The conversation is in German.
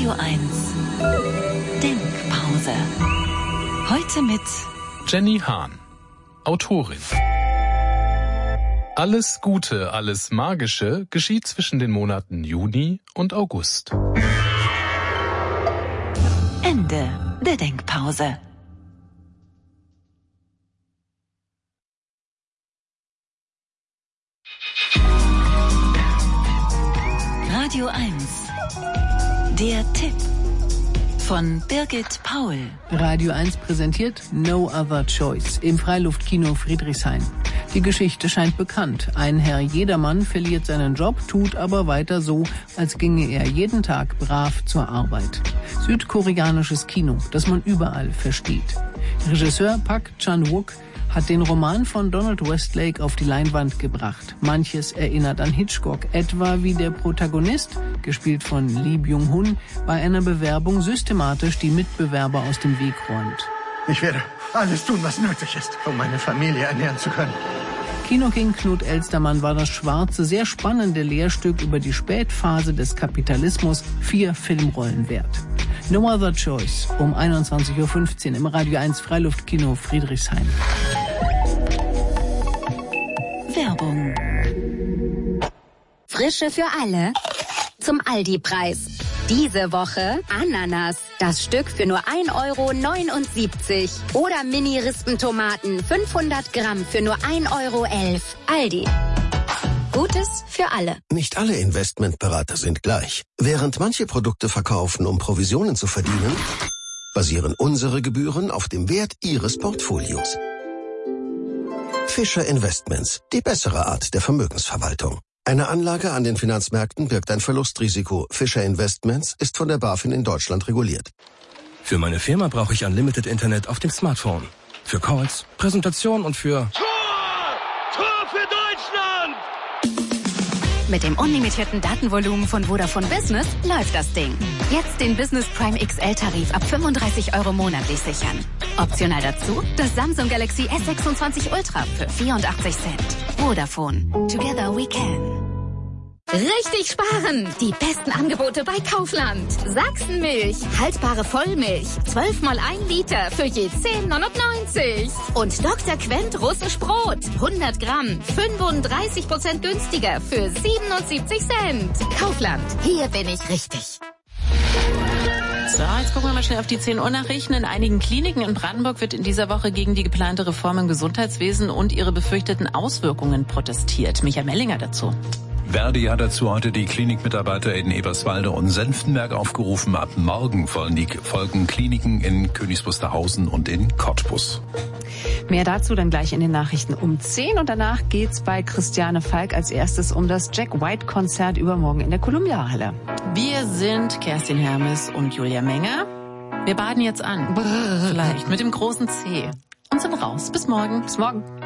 Radio 1 Denkpause. Heute mit Jenny Hahn, Autorin. Alles Gute, alles Magische geschieht zwischen den Monaten Juni und August. Ende der Denkpause. Radio 1. Der Tipp von Birgit Paul. Radio 1 präsentiert No Other Choice im Freiluftkino Friedrichshain. Die Geschichte scheint bekannt. Ein Herr Jedermann verliert seinen Job, tut aber weiter so, als ginge er jeden Tag brav zur Arbeit. Südkoreanisches Kino, das man überall versteht. Regisseur Park Chan-wook hat den Roman von Donald Westlake auf die Leinwand gebracht. Manches erinnert an Hitchcock, etwa wie der Protagonist, gespielt von Lee Byung-hun, bei einer Bewerbung systematisch die Mitbewerber aus dem Weg räumt. Ich werde alles tun, was nötig ist, um meine Familie ernähren zu können. Kinoking Knut Elstermann war das schwarze, sehr spannende Lehrstück über die Spätphase des Kapitalismus 4 Filmrollen wert. No Other Choice um 21.15 Uhr im Radio 1 Freiluftkino Friedrichshain. Werbung. Frische für alle zum Aldi-Preis. Diese Woche Ananas, das Stück für nur 1,79 € oder Mini-Rispentomaten 500 Gramm für nur 1,11 €. Aldi. Gutes für alle. Nicht alle Investmentberater sind gleich. Während manche Produkte verkaufen, um Provisionen zu verdienen, basieren unsere Gebühren auf dem Wert Ihres Portfolios. Fischer Investments, die bessere Art der Vermögensverwaltung. Eine Anlage an den Finanzmärkten birgt ein Verlustrisiko. Fischer Investments ist von der BaFin in Deutschland reguliert. Für meine Firma brauche ich Unlimited Internet auf dem Smartphone. Für Calls, Präsentation und für... Tor für Deutschland! Mit dem unlimitierten Datenvolumen von Vodafone Business läuft das Ding. Jetzt den Business Prime XL-Tarif ab 35 € monatlich sichern. Optional dazu das Samsung Galaxy S26 Ultra für 84 Cent. Vodafone. Together we can. Richtig sparen! Die besten Angebote bei Kaufland. Sachsenmilch, haltbare Vollmilch, 12 mal 1 Liter für je 10,99. Und Dr. Quent russisch Brot, 100 Gramm, 35% günstiger für 77 Cent. Kaufland, hier bin ich richtig. So, jetzt gucken wir mal schnell auf die 10 Uhr Nachrichten. In einigen Kliniken in Brandenburg wird in dieser Woche gegen die geplante Reform im Gesundheitswesen und ihre befürchteten Auswirkungen protestiert. Michael Mellinger dazu. Verdi hat dazu heute die Klinikmitarbeiter in Eberswalde und Senftenberg aufgerufen. Ab morgen folgen Kliniken in Königs Wusterhausen und in Cottbus. Mehr dazu dann gleich in den Nachrichten um 10 und danach geht's bei Christiane Falk als erstes um das Jack White Konzert übermorgen in der Columbia-Halle. Wir sind Kerstin Hermes und Julia Menger. Wir baden jetzt an. Vielleicht mit dem großen C. Und sind raus. Bis morgen. Bis morgen.